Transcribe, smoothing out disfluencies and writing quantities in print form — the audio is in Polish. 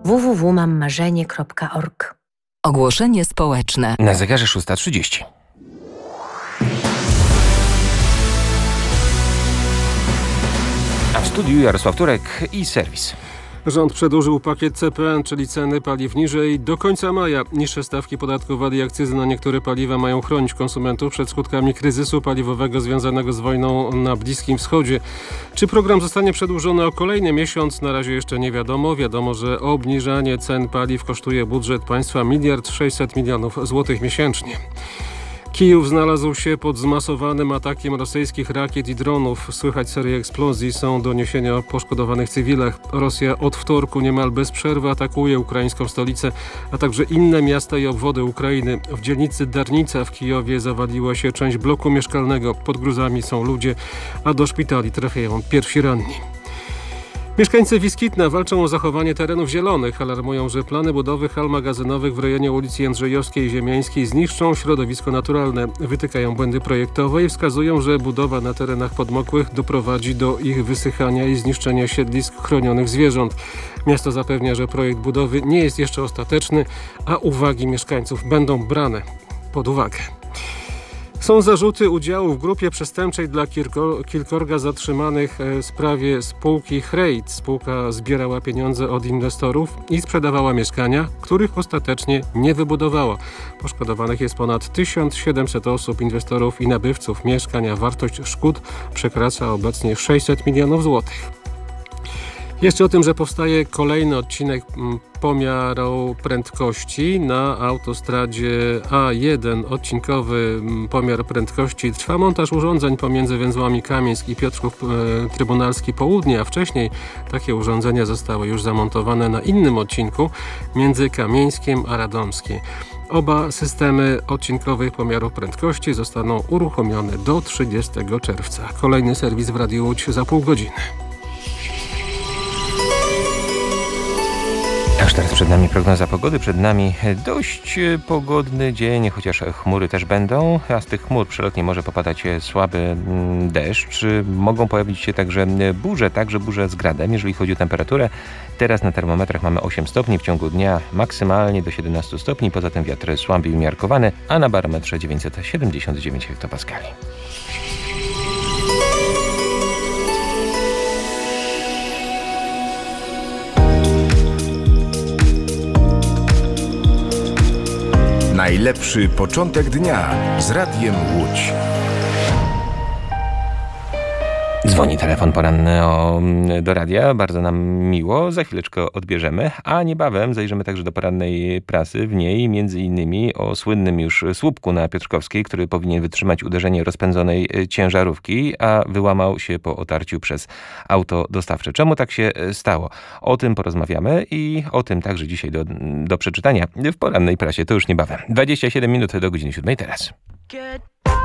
www.mammarzenie.org. Ogłoszenie społeczne. Na zegarze 6:30. A w studiu Jarosław Turek i serwis. Rząd przedłużył pakiet CPN, czyli ceny paliw niżej, do końca maja. Niższe stawki podatku VAT i akcyzy na niektóre paliwa mają chronić konsumentów przed skutkami kryzysu paliwowego związanego z wojną na Bliskim Wschodzie. Czy program zostanie przedłużony o kolejny miesiąc? Na razie jeszcze nie wiadomo. Wiadomo, że obniżanie cen paliw kosztuje budżet państwa 1,6 mld złotych miesięcznie. Kijów znalazł się pod zmasowanym atakiem rosyjskich rakiet i dronów. Słychać serię eksplozji, są doniesienia o poszkodowanych cywilach. Rosja od wtorku niemal bez przerwy atakuje ukraińską stolicę, a także inne miasta i obwody Ukrainy. W dzielnicy Darnica w Kijowie zawaliła się część bloku mieszkalnego. Pod gruzami są ludzie, a do szpitali trafiają pierwsi ranni. Mieszkańcy Wiskitna walczą o zachowanie terenów zielonych. Alarmują, że plany budowy hal magazynowych w rejonie ulicy Jędrzejowskiej i Ziemiańskiej zniszczą środowisko naturalne. Wytykają błędy projektowe i wskazują, że budowa na terenach podmokłych doprowadzi do ich wysychania i zniszczenia siedlisk chronionych zwierząt. Miasto zapewnia, że projekt budowy nie jest jeszcze ostateczny, a uwagi mieszkańców będą brane pod uwagę. Są zarzuty udziału w grupie przestępczej dla kilkorga zatrzymanych w sprawie spółki Hrejt. Spółka zbierała pieniądze od inwestorów i sprzedawała mieszkania, których ostatecznie nie wybudowała. Poszkodowanych jest ponad 1700 osób, inwestorów i nabywców mieszkań, a wartość szkód przekracza obecnie 600 milionów złotych. Jeszcze o tym, że powstaje kolejny odcinek pomiaru prędkości na autostradzie A1. Odcinkowy pomiar prędkości. Trwa montaż urządzeń pomiędzy węzłami Kamieńsk i Piotrków Trybunalski Południe, a wcześniej takie urządzenia zostały już zamontowane na innym odcinku między Kamieńskiem a Radomskiem. Oba systemy odcinkowych pomiarów prędkości zostaną uruchomione do 30 czerwca. Kolejny serwis w Radiu Łódź za pół godziny. Aż teraz przed nami prognoza pogody, przed nami dość pogodny dzień, chociaż chmury też będą, a z tych chmur przelotnie może popadać słaby deszcz. Mogą pojawić się także burze z gradem, jeżeli chodzi o temperaturę. Teraz na termometrach mamy 8 stopni, w ciągu dnia maksymalnie do 17 stopni, poza tym wiatr słaby i umiarkowany, a na barometrze 979 hektopaskali. Najlepszy początek dnia z Radiem Łódź. Dzwoni telefon poranny do radia, bardzo nam miło, za chwileczkę odbierzemy, a niebawem zajrzymy także do porannej prasy, w niej między innymi o słynnym już słupku na Piotrkowskiej, który powinien wytrzymać uderzenie rozpędzonej ciężarówki, a wyłamał się po otarciu przez auto dostawcze. Czemu tak się stało? O tym porozmawiamy i o tym także dzisiaj do przeczytania w porannej prasie, to już niebawem. 27 minut do godziny 7 teraz.